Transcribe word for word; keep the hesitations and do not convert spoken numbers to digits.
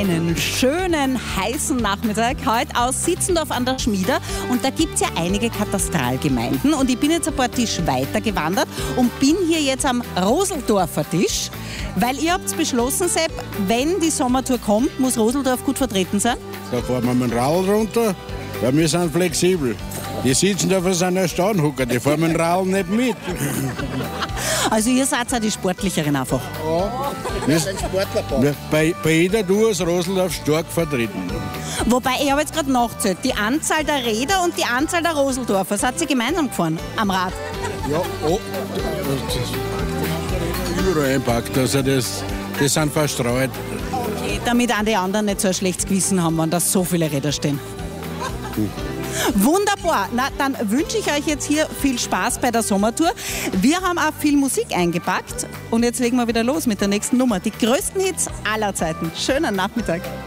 einen schönen, heißen Nachmittag heute aus Sitzendorf an der Schmieder. Und da gibt es ja einige Katastralgemeinden. Und ich bin jetzt ein paar Tisch weiter gewandert und bin hier jetzt am Roseldorfer Tisch, weil ihr habt beschlossen, Sepp, wenn die Sommertour kommt, muss Roseldorf gut vertreten sein. Da fahren wir mit dem Radl runter, weil wir sind flexibel. Die Sitzendorfer sind ja Staunhucker, die fahren mit dem Radl nicht mit. Also ihr seid auch die Sportlicheren einfach. Ja, wir sind Sportler. Bei, bei jeder Tour ist Roseldorf stark vertreten. Wobei, ich habe jetzt gerade nachgezählt, die Anzahl der Räder und die Anzahl der Roseldorfer, seid ihr gemeinsam gefahren am Rad? Ja, oh, das ist überall einpackt, also das, das sind verstreut. Okay, damit auch die anderen nicht so ein schlechtes Gewissen haben, wenn da so viele Räder stehen. Hm. Wunderbar. Na, dann wünsche ich euch jetzt hier viel Spaß bei der Sommertour. Wir haben auch viel Musik eingepackt und jetzt legen wir wieder los mit der nächsten Nummer. Die größten Hits aller Zeiten. Schönen Nachmittag.